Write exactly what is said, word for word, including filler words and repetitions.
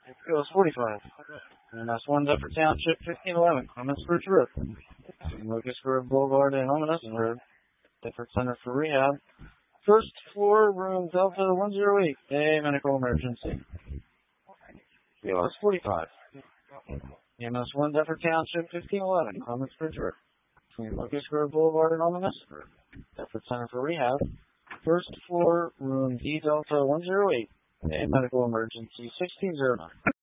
Goes forty-five. And that's one Deptford Township, fifteen eleven, Clements Bridge Road. Locust Grove Boulevard and Omenison Road. Deptford Center for Rehab. First floor, room Delta one oh eight, a medical emergency. Goes forty-five. E M S one Deptford Township, fifteen eleven, Clements Bridge Road. Between Locust Grove Boulevard and Omenison Road. Deptford Center for Rehab. First floor, room D Delta one oh eight, a medical emergency, sixteen oh nine.